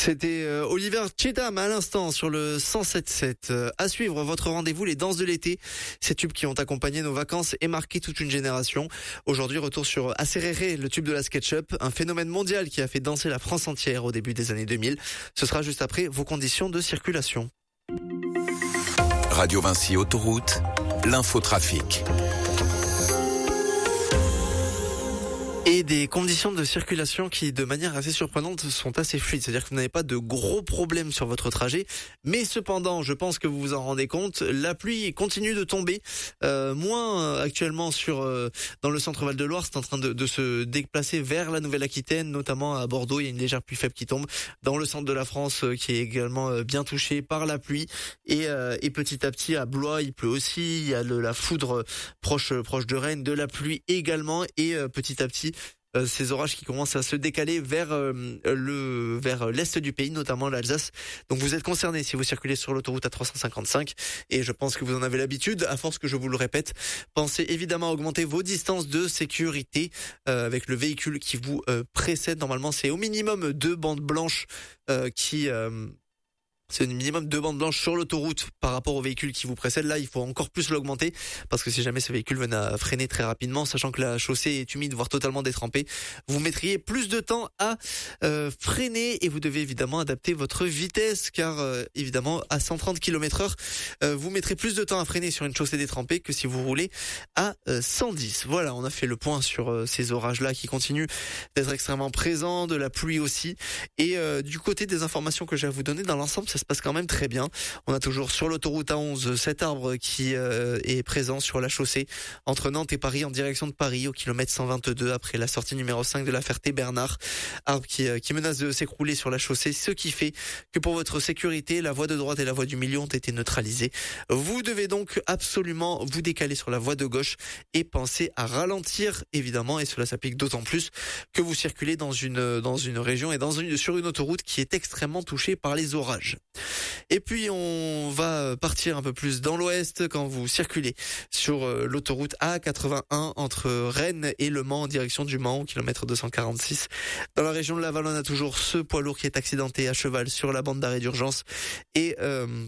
C'était Oliver Cheetham à l'instant sur le 107.7. À suivre votre rendez-vous, les danses de l'été. Ces tubes qui ont accompagné nos vacances et marqué toute une génération. Aujourd'hui, retour sur Acerere, le tube de la SketchUp, un phénomène mondial qui a fait danser la France entière au début des années 2000. Ce sera juste après vos conditions de circulation. Radio Vinci Autoroute, l'infotrafic. Et des conditions de circulation qui, de manière assez surprenante, sont assez fluides. C'est-à-dire que vous n'avez pas de gros problèmes sur votre trajet. Mais cependant, je pense que vous vous en rendez compte, la pluie continue de tomber. Moins actuellement dans le centre Val-de-Loire. C'est en train de se déplacer vers la Nouvelle-Aquitaine, notamment à Bordeaux. Il y a une légère pluie faible qui tombe. Dans le centre de la France, qui est également bien touché par la pluie. Et petit à petit, à Blois, il pleut aussi. Il y a la foudre proche de Rennes, de la pluie également. Et petit à petit, ces orages qui commencent à se décaler vers l'est du pays, notamment l'Alsace. Donc vous êtes concernés si vous circulez sur l'autoroute A355 et je pense que vous en avez l'habitude. À force que je vous le répète, pensez évidemment à augmenter vos distances de sécurité avec le véhicule qui vous précède. Normalement, c'est au minimum 2 bandes blanches c'est un minimum 2 bandes blanches sur l'autoroute par rapport au véhicule qui vous précède. Là, il faut encore plus l'augmenter parce que si jamais ce véhicule venait à freiner très rapidement, sachant que la chaussée est humide, voire totalement détrempée, vous mettriez plus de temps à freiner et vous devez évidemment adapter votre vitesse car évidemment à 130 km/h, vous mettrez plus de temps à freiner sur une chaussée détrempée que si vous roulez à 110. Voilà, on a fait le point sur ces orages-là qui continuent d'être extrêmement présents, de la pluie aussi. Et du côté des informations que j'ai à vous donner, dans l'ensemble, ça se passe quand même très bien. On a toujours sur l'autoroute A11 cet arbre qui est présent sur la chaussée entre Nantes et Paris en direction de Paris au kilomètre 122 après la sortie numéro 5 de la Ferté-Bernard. Arbre qui menace de s'écrouler sur la chaussée, ce qui fait que pour votre sécurité, la voie de droite et la voie du milieu ont été neutralisées. Vous devez donc absolument vous décaler sur la voie de gauche et penser à ralentir évidemment, et cela s'applique d'autant plus que vous circulez dans une région et sur une autoroute qui est extrêmement touchée par les orages. Et puis on va partir un peu plus dans l'ouest quand vous circulez sur l'autoroute A81 entre Rennes et Le Mans en direction du Mans, kilomètre 246. Dans la région de Laval, on a toujours ce poids lourd qui est accidenté à cheval sur la bande d'arrêt d'urgence et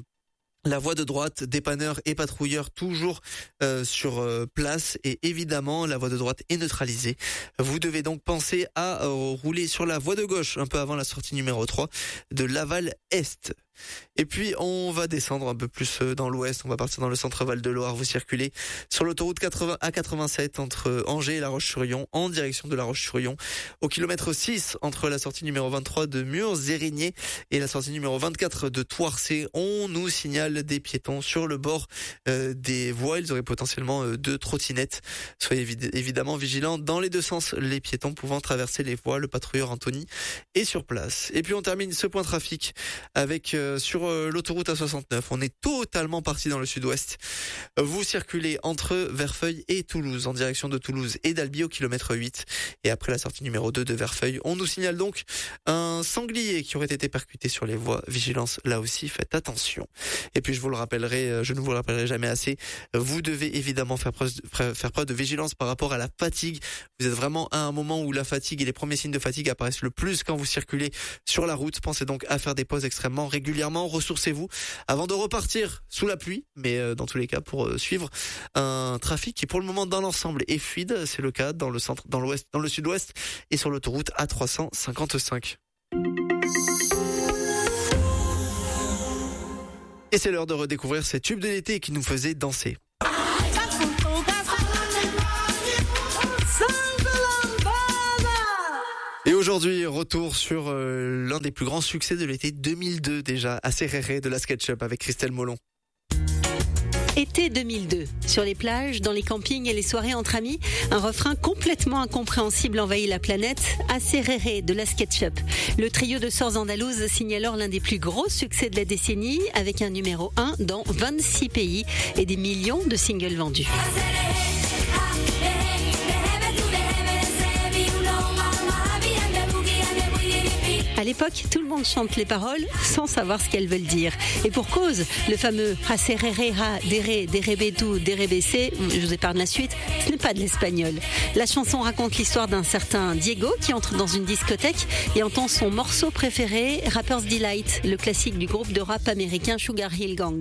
la voie de droite, dépanneurs et patrouilleurs toujours sur place et évidemment la voie de droite est neutralisée. Vous devez donc penser à rouler sur la voie de gauche un peu avant la sortie numéro 3 de Laval-Est. Et puis on va descendre un peu plus dans l'ouest, on va partir dans le centre Val-de-Loire, vous circulez sur l'autoroute A87 entre Angers et La Roche-sur-Yon en direction de La Roche-sur-Yon au kilomètre 6 entre la sortie numéro 23 de Murs-Zérigné et la sortie numéro 24 de Thouarcé. On nous signale des piétons sur le bord des voies, ils auraient potentiellement 2 trottinettes. Soyez évidemment vigilants dans les 2 sens, les piétons pouvant traverser les voies, le patrouilleur Anthony est sur place. Et puis on termine ce point trafic avec sur l'autoroute A69, on est totalement parti dans le sud-ouest. Vous circulez entre Verfeil et Toulouse, en direction de Toulouse et d'Albi au kilomètre 8. Et après la sortie numéro 2 de Verfeil, on nous signale donc un sanglier qui aurait été percuté sur les voies. Vigilance, là aussi, faites attention. Et puis je ne vous le rappellerai jamais assez, vous devez évidemment faire preuve de vigilance par rapport à la fatigue. Vous êtes vraiment à un moment où la fatigue et les premiers signes de fatigue apparaissent le plus quand vous circulez sur la route. Pensez donc à faire des pauses extrêmement régulièrement, ressourcez-vous avant de repartir sous la pluie, mais dans tous les cas pour suivre un trafic qui pour le moment dans l'ensemble est fluide. C'est le cas dans le centre, dans l'ouest, dans le sud-ouest et sur l'autoroute A355. Et c'est l'heure de redécouvrir ces tubes de l'été qui nous faisaient danser. Et aujourd'hui, retour sur l'un des plus grands succès de l'été 2002 déjà, Acerere de la SketchUp avec Christelle Molon. Été 2002. Sur les plages, dans les campings et les soirées entre amis, un refrain complètement incompréhensible envahit la planète, Acerere de la SketchUp. Le trio de sœurs andalouses signe alors l'un des plus gros succès de la décennie avec un numéro 1 dans 26 pays et des millions de singles vendus. À l'époque, tout le monde chante les paroles sans savoir ce qu'elles veulent dire. Et pour cause, le fameux Hasererera, Dere, Derebedu, Derebese, je vous épargne la suite, ce n'est pas de l'espagnol. La chanson raconte l'histoire d'un certain Diego qui entre dans une discothèque et entend son morceau préféré, Rapper's Delight, le classique du groupe de rap américain Sugar Hill Gang.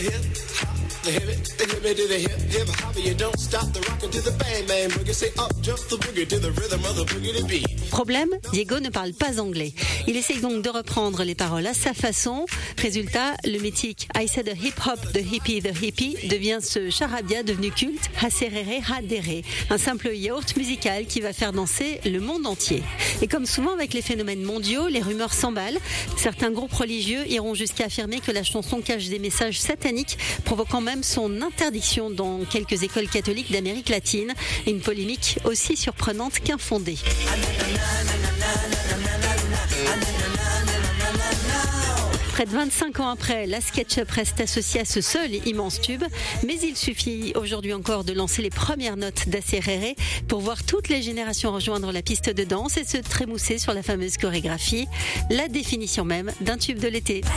Problème, Diego ne parle pas anglais. Il essaye donc de reprendre les paroles à sa façon. Résultat, le mythique I said the hip hop, the hippie devient ce charabia devenu culte, Haserere Hadere, un simple yaourt musical qui va faire danser le monde entier. Et comme souvent avec les phénomènes mondiaux, les rumeurs s'emballent. Certains groupes religieux iront jusqu'à affirmer que la chanson cache des messages sataniques, provoquant même son interdiction dans quelques écoles catholiques d'Amérique latine. Une polémique aussi surprenante qu'infondée. Près de 25 ans après, la SketchUp reste associée à ce seul immense tube, mais il suffit aujourd'hui encore de lancer les premières notes d'Acerere pour voir toutes les générations rejoindre la piste de danse et se trémousser sur la fameuse chorégraphie, la définition même d'un tube de l'été.